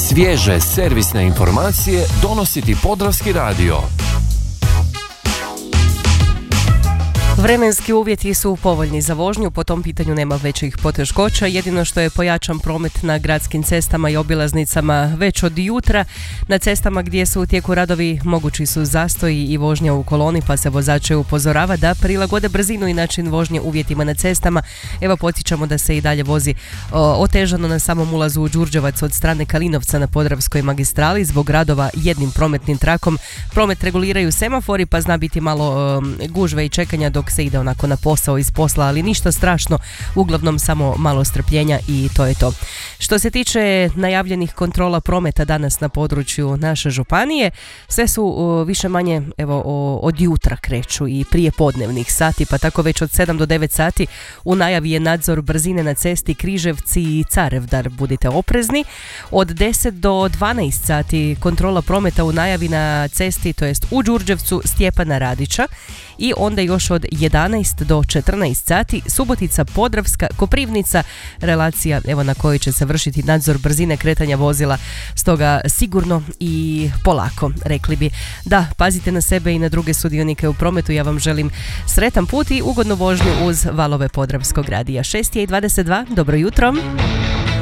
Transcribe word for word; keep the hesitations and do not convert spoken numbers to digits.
Svježe servisne informacije donosi ti Podravski radio. Vremenski uvjeti su povoljni za vožnju, po tom pitanju nema većih poteškoća, jedino što je pojačan promet na gradskim cestama i obilaznicama već od jutra. Na cestama gdje su u tijeku radovi mogući su zastoji i vožnja u koloni, pa se vozače upozorava da prilagode brzinu i način vožnje uvjetima na cestama. Evo, podsjećamo da se i dalje vozi o, otežano na samom ulazu u Đurđevac od strane Kalinovca na Podravskoj magistrali zbog radova jednim prometnim trakom. Promet reguliraju semafori, pa zna biti malo o, gužve i čekanja dok se ide onako na posao iz posla, ali ništa strašno, uglavnom samo malo strpljenja i to je to. Što se tiče najavljenih kontrola prometa danas na području naše županije, sve su uh, više manje evo o, od jutra kreću i prije podnevnih sati, pa tako već od sedam do devet sati u najavi je nadzor brzine na cesti Križevci i Carevdar, budite oprezni. Od deset do dvanaest sati kontrola prometa u najavi na cesti, to jest u Đurđevcu Stjepana Radića, i onda još od jedanaest do četrnaest sati Subotica Podravska Koprivnica, relacija evo na kojoj će se vršiti nadzor brzine kretanja vozila, stoga sigurno i polako, rekli bi. Da, pazite na sebe i na druge sudionike u prometu. Ja vam želim sretan put i ugodnu vožnju uz valove Podravskog radija. šest je i dvadeset dva, dobro jutro.